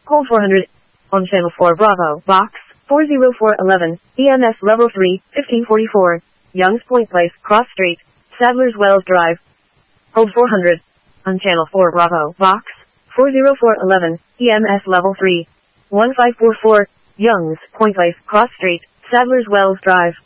Hold 400. On channel 4 Bravo, box, 40411, EMS level 3, 1544, Young's Point Place, Cross Street, Sadler's Wells Drive. Hold 400. On channel 4 Bravo, box, 40411, EMS level 3, 1544, Young's Point Place, Cross Street, Sadler's Wells Drive.